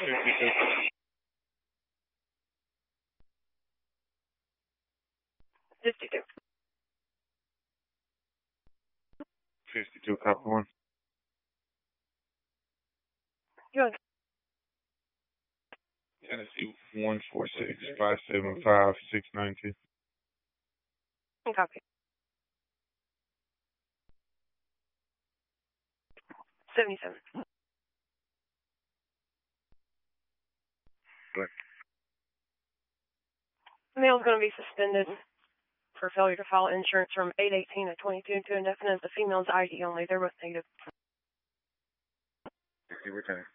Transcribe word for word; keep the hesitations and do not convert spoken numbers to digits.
fifty-two. fifty-two. fifty-two, copy one. Good. Tennessee one four six five seven five six nine two. Copy. seventy-seven. Good. The male's going to be suspended for failure to file insurance from eight eighteen to twenty-two to indefinite. The female's I D only. They're both negative. fifty, return.